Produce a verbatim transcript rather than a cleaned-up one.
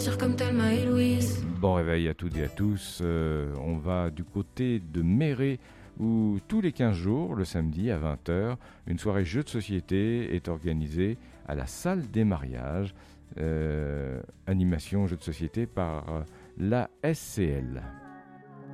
Comme Thelma et Louise. Bon réveil à toutes et à tous, euh, on va du côté de Méré où tous les quinze jours, le samedi à vingt heures, une soirée jeux de société est organisée à la salle des mariages, euh, animation jeux de société par euh, la S C L.